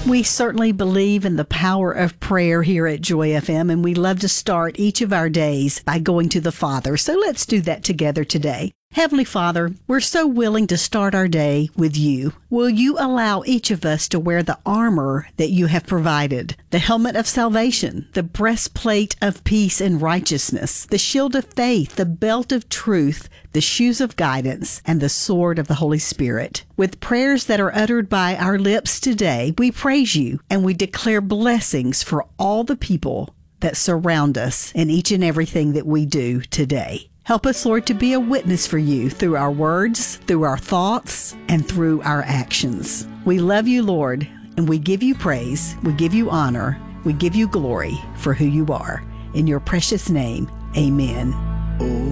We certainly believe in the power of prayer here at Joy FM, and we love to start each of our days by going to the Father. So let's do that together today. Heavenly Father, we're so willing to start our day with you. Will you allow each of us to wear the armor that you have provided, the helmet of salvation, the breastplate of peace and righteousness, the shield of faith, the belt of truth, the shoes of guidance, and the sword of the Holy Spirit? With prayers that are uttered by our lips today, we praise you and we declare blessings for all the people that surround us in each and everything that we do today. Help us, Lord, to be a witness for you through our words, through our thoughts, and through our actions. We love you, Lord, and we give you praise, we give you honor, we give you glory for who you are. In your precious name, amen.